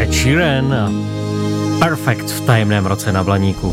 Ed Sheeran a Perfect v tajemném roce na Blaníku.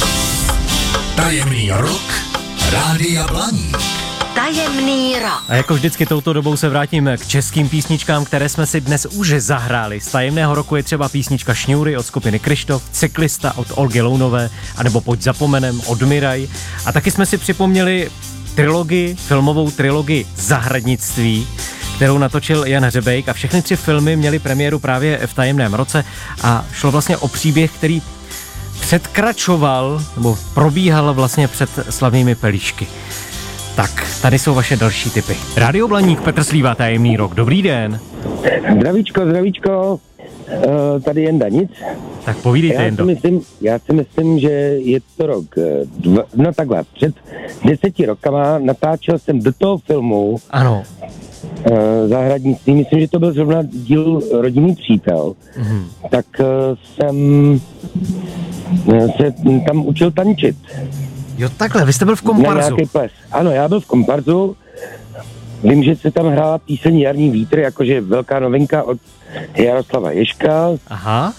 Tajemný rok Rádia Blaník. Tajemný rok. A jako vždycky touto dobou se vrátím k českým písničkám, které jsme si dnes už zahráli. Z tajemného roku je třeba písnička Šňůry od skupiny Kryštof, Cyklista od Olgy Lounové, anebo Pojď zapomenem od Miraj. A taky jsme si připomněli filmovou trilogii Zahradnictví, kterou natočil Jan Hřebejk, a všechny 3 filmy měly premiéru právě v tajemném roce a šlo vlastně o příběh, který předkračoval nebo probíhal vlastně před slavnými pelíšky. Tak, tady jsou vaše další tipy. Rádio Blaník, Petr Slíva, tajemný rok. Dobrý den. Zdravíčko. Tady Jenda nic. Tak povídejte, Jendo. Já si myslím, že je to rok, před 10 rokama natáčel jsem do toho filmu Ano. Zahradnictví, myslím, že to byl zrovna díl Rodinný přítel, tak jsem se tam učil tančit. Jo, takhle, vy jste byl v komparzu. Na nějaký ples. Ano, já byl v komparzu. Vím, že se tam hrála píseň Jarní vítr, jakože velká novinka od Jaroslava Ježka. Aha.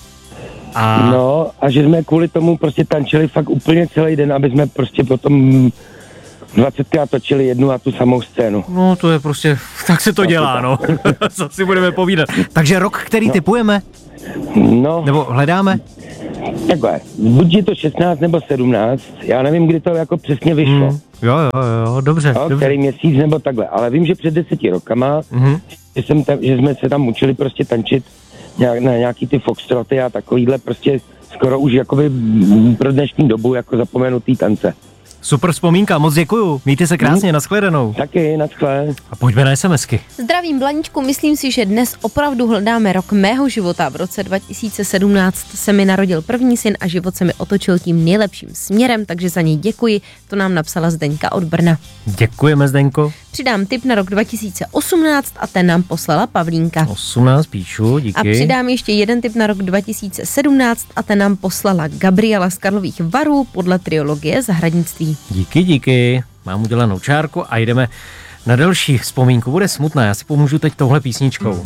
No, a že jsme kvůli tomu prostě tančili fakt úplně celý den, aby jsme prostě potom 20krát točili jednu a tu samou scénu. No, to je prostě, tak se to dělá, no. Co si budeme povídat. Takže rok, který tipujeme? No. Nebo hledáme? Takhle, buď je to 16 nebo 17, já nevím, kdy to jako přesně vyšlo. Jo, dobře. Dobře. Který měsíc nebo takhle, ale vím, že před 10 rokama, že jsme se tam učili prostě tančit na nějaký ty foxtroty a takovýhle prostě skoro už jakoby pro dnešní dobu jako zapomenutý tance. Super vzpomínka, moc děkuju. Mějte se krásně, nashledanou. Taky, naschle. A pojďme na SMSky. Zdravím, Blaníčku, myslím si, že dnes opravdu hledáme rok mého života. V roce 2017 se mi narodil první syn a život se mi otočil tím nejlepším směrem, takže za něj děkuji. To nám napsala Zdeňka od Brna. Děkujeme, Zdeňko. Přidám tip na rok 2018 a ten nám poslala Pavlínka. 18 píšu, díky. A přidám ještě jeden tip na rok 2017 a ten nám poslala Gabriela z Karlových Varů podle trilogie Zahradnictví. Díky. Mám udělanou čárku a jdeme na další vzpomínku. Bude smutná, já si pomůžu teď touhle písničkou.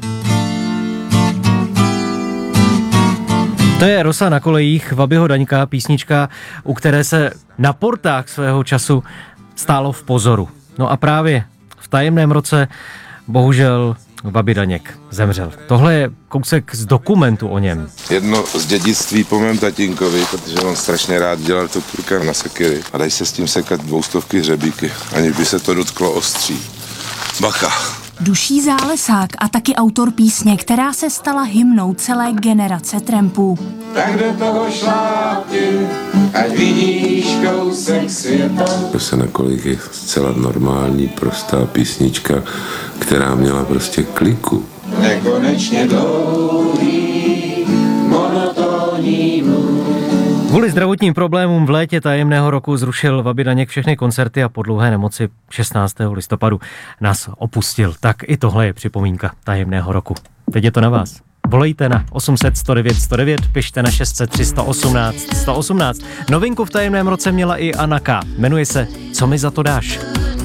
To je Rosa na kolejích Vabyho Daňka, písnička, u které se na portách svého času stálo v pozoru. No a právě v tajemném roce bohužel Vaby Daněk zemřel. Tohle je kousek z dokumentu o něm. Jedno z dědictví po mém tatínkovi, protože on strašně rád dělal to turka na sekiry a dají se s tím sekat 200 hřebíky, aniž by se to dotklo ostří. Bacha. Duší zálesák a taky autor písně, která se stala hymnou celé generace trampů. Tak do toho šlápni, ať vidíš kousek světa. Rosa na kolejích je zcela normální, prostá písnička, která měla prostě kliku. Nekonečně dlouhý, monotónní mluv. Kvůli zdravotním problémům v létě tajemného roku zrušil Vaby Daněk všechny koncerty a po dlouhé nemoci 16. listopadu nás opustil. Tak i tohle je připomínka tajemného roku. Teď je to na vás. Volejte na 800 109 109, pište na 600 318 118. Novinku v tajemném roce měla i Anna K. Jmenuje se Co mi za to dáš?